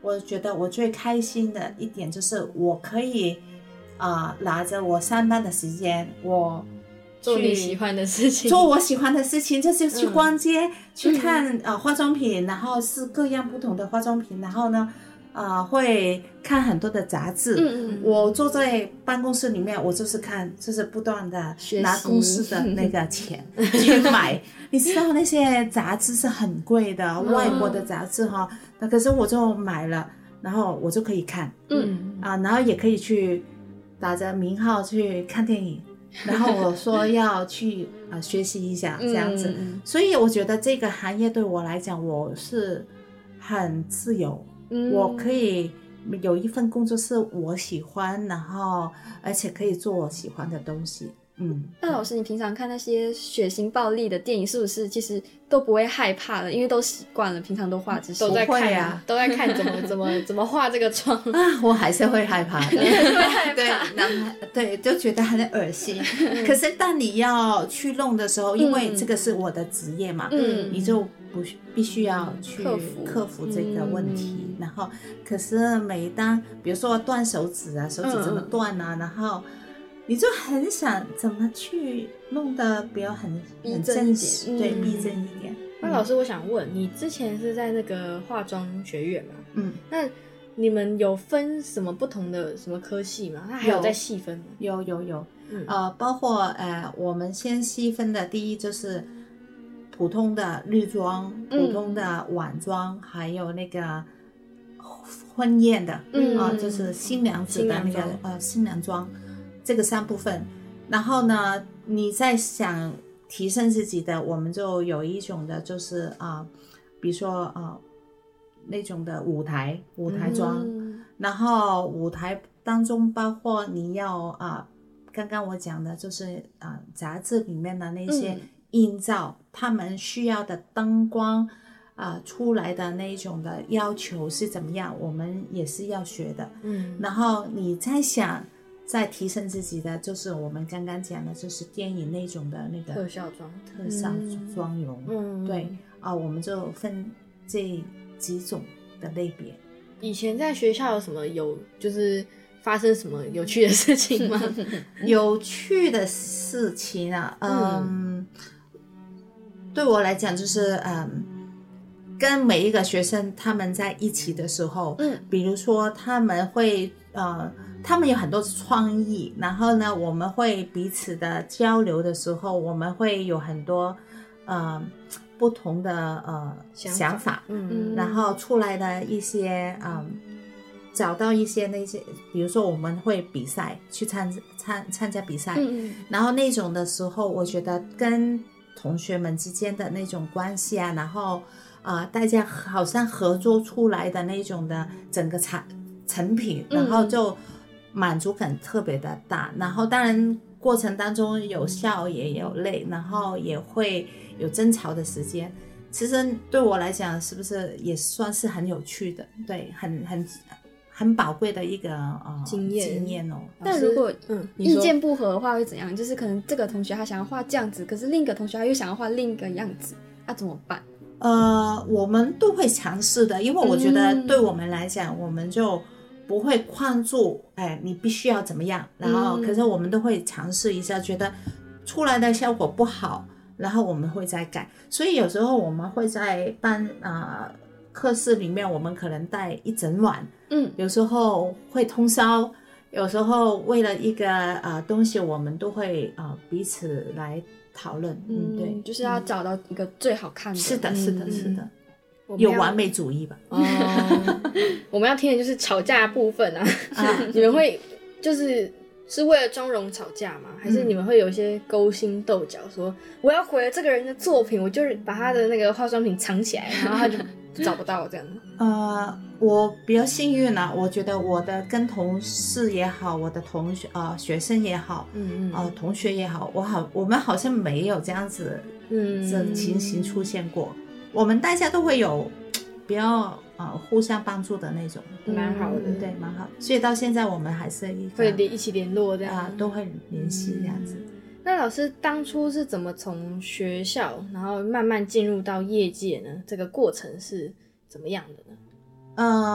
我觉得我最开心的一点就是我可以拿着我上班的时间，我做你喜欢的事情， 做我喜欢的事情，就是去逛街，去看化妆品，然后是各样不同的化妆品，然后呢会看很多的杂志。我坐在办公室里面，我就是看，就是不断的拿公司的那个钱去买。你知道那些杂志是很贵的，外国的杂志哈，那可是我就买了，然后我就可以看，然后也可以去打着名号去看电影。然后我说要去学习一下这样子，所以我觉得这个行业对我来讲，我是很自由，我可以有一份工作是我喜欢，然后而且可以做我喜欢的东西。 那老师，你平常看那些血腥暴力的电影，是不是其实都不会害怕了？因为都习惯了，平常都画这些， 都在看啊，都在看怎么画这个妆我还是会害怕的，对，就觉得很恶心。可是当你要去弄的时候，因为这个是我的职业嘛，你就必须要去克服这个问题。然后，可是每当比如说断手指啊，手指怎么断啊，然后你就很想怎么去弄得比较很真实，对，逼真一点。 那老师，我想问你，之前是在那个化妆学院嘛？那你们有分什么不同的什么科系吗？它还有在细分吗？ 有，包括我们先细分的第一就是普通的日妆、普通的晚妆，还有那个婚宴的就是新娘子的那个新娘妆。这个3部分，然后呢，你在想提升自己的，我们就有一种的，就是比如说那种的舞台妆，然后舞台当中包括你要刚刚我讲的就是杂志里面的那些映照，他们需要的灯光出来的那种的要求是怎么样，我们也是要学的。然后你在想。在提升自己的，就是我们刚刚讲的，就是电影那种的那个特效妆容，对我们就分这几种的类别。 以前在学校有什么就是发生什么有趣的事情吗？ 有趣的事情对我来讲就是跟每一个学生他们在一起的时候，比如说他们会他们有很多创意，然后呢，我们会彼此的交流的时候，我们会有很多不同的想法，然后出来的一些找到一些那些，比如说我们会比赛去参加比赛，然后那种的时候，我觉得跟同学们之间的那种关系啊，然后大家好像合作出来的那种的整个成品，然后就满足感特别的大。然后当然过程当中有笑也有泪，然后也会有争吵的时间。其实对我来讲，是不是也算是很有趣的？对，很宝贵的一个经验哦。 但如果意见不合的话会怎样？就是可能这个同学他想要画这样子，可是另一个同学他又想要画另一个样子，那怎么办？ 我们都会尝试的，因为我觉得对我们来讲，我们就不会框住，你必须要怎么样，然后可是我们都会尝试一下，觉得出来的效果不好，然后我们会再改。所以有时候我们会在课室里面，我们可能带一整晚，有时候会通宵，有时候为了一个东西，我们都会彼此来讨论。对， 就是要找到一个最好看的。 是的，有完美主义吧。 我们要听的就是吵架部分啊。你们会是为了妆容吵架吗？还是你们会有一些勾心斗角，说我要毁了这个人的作品，我就是把他的那个化妆品藏起来，然后他就找不到这样？ 我比较幸运啦，我觉得我的跟同事也好，我的学生也好，同学也好，我们好像没有这样子这情形出现过。我们大家都会有比较互相帮助的那种， 蛮好的， 对，蛮好。所以到现在我们还是会一起联络这样， 都会联系这样子。 那老师当初是怎么从学校，然后慢慢进入到业界呢？这个过程是怎么样的呢？